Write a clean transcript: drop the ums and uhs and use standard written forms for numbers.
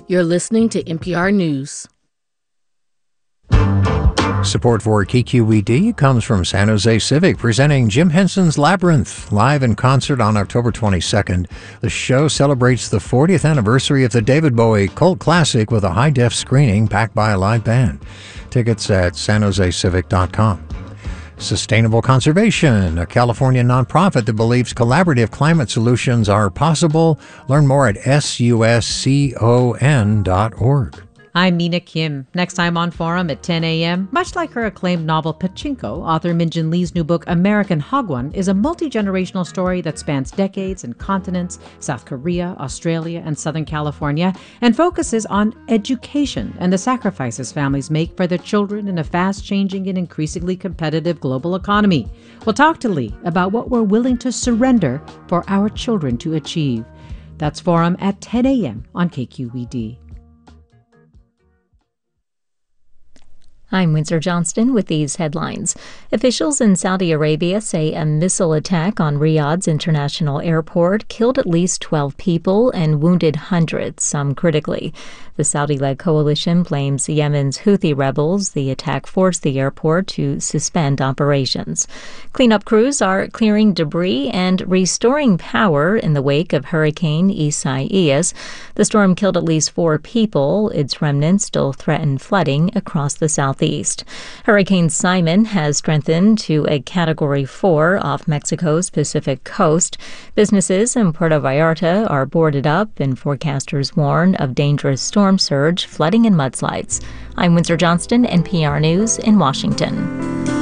You're listening to NPR News. Support for KQED comes from San Jose Civic, presenting Jim Henson's Labyrinth, live in concert on October 22nd. The show celebrates the 40th anniversary of the David Bowie cult classic with a high-def screening backed by a live band. Tickets at sanjosecivic.com. Sustainable Conservation, a California nonprofit that believes collaborative climate solutions are possible. Learn more at suscon.org. I'm Mina Kim. Next time on Forum at 10 a.m., much like her acclaimed novel Pachinko, author Min-Jin Lee's new book American Hagwon is a multi-generational story that spans decades and continents, South Korea, Australia, and Southern California, and focuses on education and the sacrifices families make for their children in a fast-changing and increasingly competitive global economy. We'll talk to Lee about what we're willing to surrender for our children to achieve. That's Forum at 10 a.m. on KQED. I'm Windsor Johnston with these headlines. Officials in Saudi Arabia say a missile attack on Riyadh's international airport killed at least 12 people and wounded hundreds, some critically. The Saudi-led coalition blames Yemen's Houthi rebels. The attack forced the airport to suspend operations. Cleanup crews are clearing debris and restoring power in the wake of Hurricane Isaias. The storm killed at least 4 people. Its remnants still threaten flooding across the southeast. Hurricane Simon has strengthened to a Category 4 off Mexico's Pacific coast. Businesses in Puerto Vallarta are boarded up, and forecasters warn of dangerous storm surge, flooding, and mudslides. I'm Windsor Johnston, NPR News in Washington.